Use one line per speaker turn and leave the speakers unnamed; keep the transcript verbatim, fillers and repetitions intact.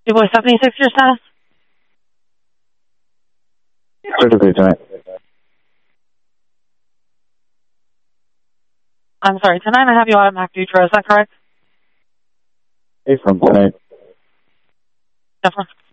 Two boy seventy-six, your status?
Clear to clear tonight.
I'm sorry, tonight I have you out at MacDutro, is that correct?
Hey, from tonight.
Definitely.